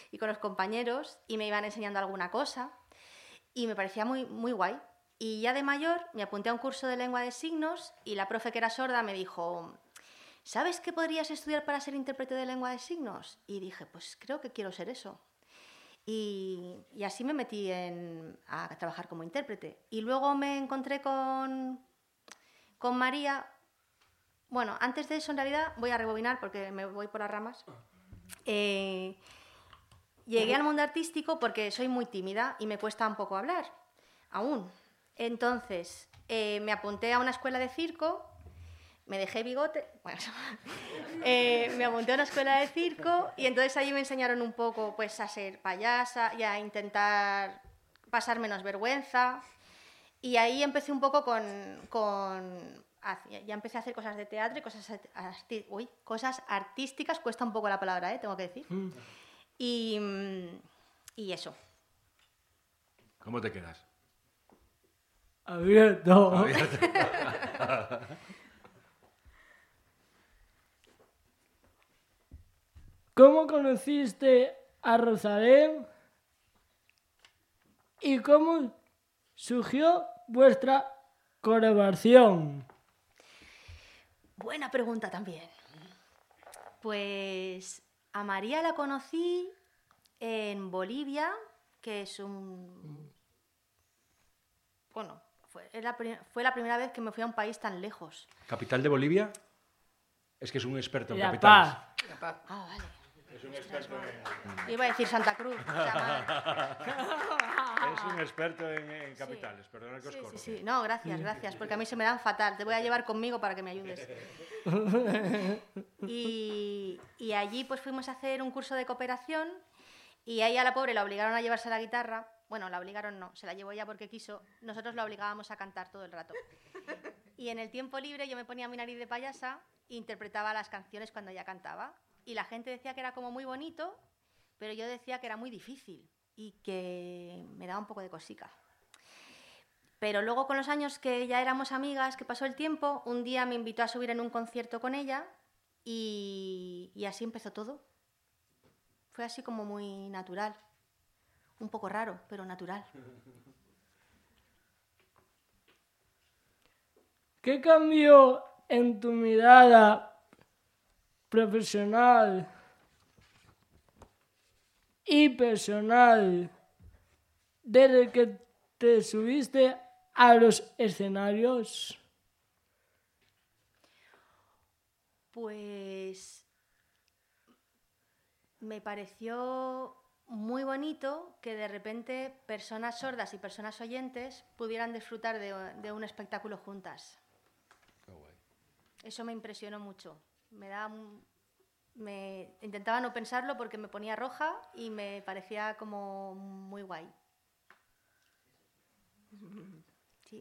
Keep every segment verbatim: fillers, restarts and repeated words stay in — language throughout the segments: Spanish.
y con los compañeros y me iban enseñando alguna cosa y me parecía muy, muy guay. Y ya de mayor me apunté a un curso de lengua de signos y la profe que era sorda me dijo, ¿sabes qué podrías estudiar para ser intérprete de lengua de signos? Y dije, pues creo que quiero ser eso. Y, y así me metí en, a trabajar como intérprete. Y luego me encontré con, con María. Bueno, antes de eso, en realidad, voy a rebobinar porque me voy por las ramas. Eh, llegué al mundo artístico porque soy muy tímida y me cuesta un poco hablar, aún. Entonces, eh, me apunté a una escuela de circo, me dejé bigote, bueno, eh, me apunté a una escuela de circo y entonces allí me enseñaron un poco pues, a ser payasa y a intentar pasar menos vergüenza. Y ahí empecé un poco con... con ya empecé a hacer cosas de teatro y cosas, arti uy, cosas artísticas, cuesta un poco la palabra, ¿eh? Tengo que decir. Mm. Y, y eso. ¿Cómo te quedas? Abierto. Abierto. ¿Cómo conociste a Rosalén y cómo surgió vuestra colaboración? Buena pregunta también. Pues a María la conocí en Bolivia, que es un... Bueno, fue la, fue la primera vez que me fui a un país tan lejos. ¿Capital de Bolivia? Es que es un experto en La capitales. Paz. La Paz. Ah, vale. Es un experto en... Iba a decir Santa Cruz. Es un experto en, en capitales, sí. Perdona que os sí, corto. Sí, sí, no, gracias, gracias, porque a mí se me dan fatal. Te voy a llevar conmigo para que me ayudes. Y, y allí pues fuimos a hacer un curso de cooperación y ahí a la pobre la obligaron a llevarse la guitarra. Bueno, la obligaron no, se la llevó ella porque quiso. Nosotros la obligábamos a cantar todo el rato. Y en el tiempo libre yo me ponía mi nariz de payasa e interpretaba las canciones cuando ella cantaba. Y la gente decía que era como muy bonito, pero yo decía que era muy difícil y que me daba un poco de cosica. Pero luego con los años que ya éramos amigas, que pasó el tiempo, un día me invitó a subir en un concierto con ella y, y así empezó todo. Fue así como muy natural. Un poco raro, pero natural. ¿Qué cambió en tu mirada profesional y personal desde que te subiste a los escenarios? Pues me pareció muy bonito que de repente personas sordas y personas oyentes pudieran disfrutar de, de un espectáculo juntas. Qué guay. Eso me impresionó mucho. Me da, me intentaba no pensarlo porque me ponía roja y me parecía como muy guay. Sí.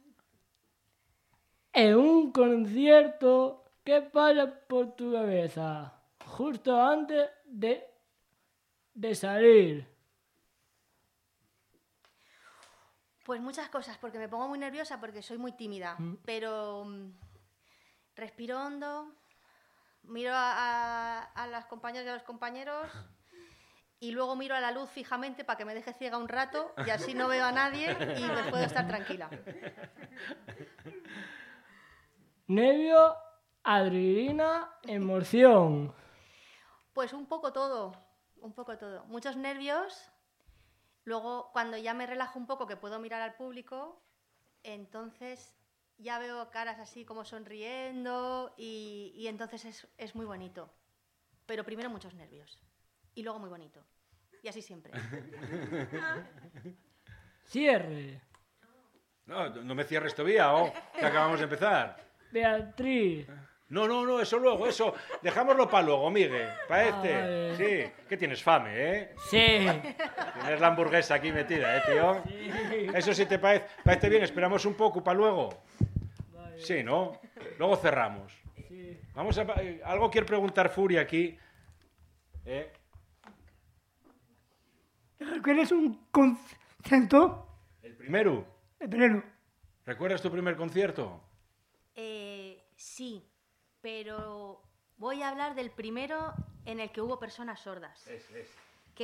En un concierto, ¿qué pasa por tu cabeza justo antes de, de salir? Pues muchas cosas, porque me pongo muy nerviosa porque soy muy tímida, mm. pero um, respiro hondo, miro a, a, a las compañeras y a los compañeros y luego miro a la luz fijamente para que me deje ciega un rato y así no veo a nadie y me puedo estar tranquila. Nervio, adrenalina, emoción. Pues un poco todo, un poco todo. Muchos nervios. Luego, cuando ya me relajo un poco, que puedo mirar al público, entonces ya veo caras así como sonriendo y, y entonces es, es muy bonito. Pero primero muchos nervios y luego muy bonito. Y así siempre. Cierre. No, no me cierres todavía, oh, que acabamos de empezar. Beatriz. No, no, no, eso luego, eso. Dejámoslo para luego, Miguel. Para este. Ah, vale. Sí. ¿Qué tienes, fame, eh? Sí. Tienes la hamburguesa aquí metida, eh, tío. Sí. Eso sí te parece, parece bien. Esperamos un poco para luego. Vale. Sí, ¿no? Luego cerramos. Sí. Vamos a... Algo quiere preguntar Furia aquí. ¿Eh? ¿Recuerdas un concierto? ¿El primero? El primero. ¿Recuerdas tu primer concierto? Eh, sí. Pero voy a hablar del primero en el que hubo personas sordas. Es, es.